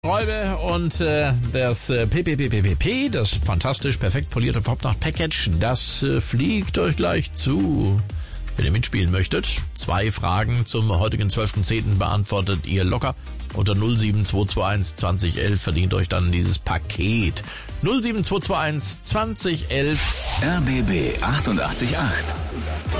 Räube und das PPPPP, das fantastisch perfekt polierte Popnacht-Package, das fliegt euch gleich zu. Wenn ihr mitspielen möchtet, 2 Fragen zum heutigen 12.10. beantwortet ihr locker. Unter 07221 2011 verdient euch dann dieses Paket. 07221 2011 RBB 88.8